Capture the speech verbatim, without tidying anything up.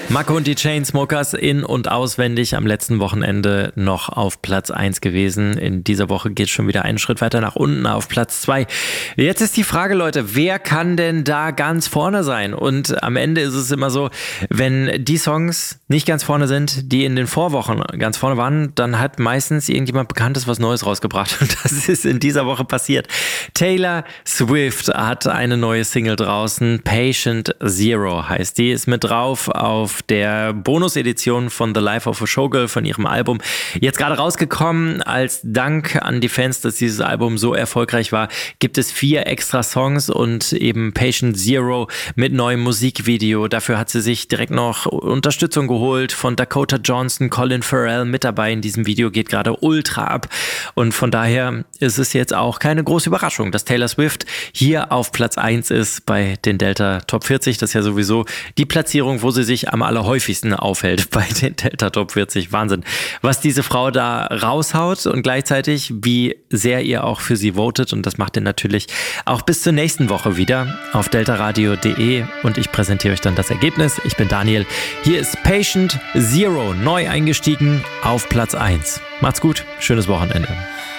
Marco und die Chainsmokers in- und auswendig am letzten Wochenende noch auf Platz eins gewesen. In dieser Woche geht es schon wieder einen Schritt weiter nach unten auf Platz zwei. Jetzt ist die Frage, Leute, wer kann denn da ganz vorne sein? Und am Ende ist es immer so, wenn die Songs nicht ganz vorne sind, die in den Vorwochen ganz vorne waren, dann hat meistens irgendjemand Bekanntes was Neues rausgebracht. Und das ist in dieser Woche passiert. Taylor Swift hat eine neue Single draußen. Patient Zero heißt die, ist mit drauf auf der Bonus-Edition von The Life of a Showgirl von ihrem Album. Jetzt gerade rausgekommen, als Dank an die Fans, dass dieses Album so erfolgreich war, gibt es vier extra Songs und eben Patient Zero mit neuem Musikvideo. Dafür hat sie sich direkt noch Unterstützung geholt von Dakota Johnson, Colin Farrell mit dabei. In diesem Video geht gerade ultra ab und von daher ist es jetzt auch keine große Überraschung, dass Taylor Swift hier auf Platz eins ist bei den Delta Top vierzig. Das ist ja sowieso die Platzierung, wo sie sich am allerhäufigsten aufhält bei den Delta Top vierzig. Wahnsinn, was diese Frau da raushaut und gleichzeitig, wie sehr ihr auch für sie votet. Und das macht ihr natürlich auch bis zur nächsten Woche wieder auf deltaradio punkt de und ich präsentiere euch dann das Ergebnis. Ich bin Daniel. Hier ist Patient Zero, neu eingestiegen auf Platz eins. Macht's gut, schönes Wochenende.